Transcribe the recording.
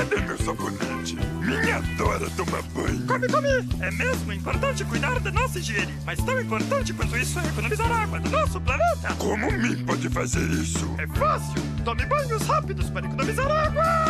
Cadê meu sabonete? Minha adora tomar banho. Come, come! É mesmo importante cuidar da nossa higiene, mas tão importante quanto isso é economizar água do nosso planeta. Como mim pode fazer isso? É fácil! Tome banhos rápidos para economizar água!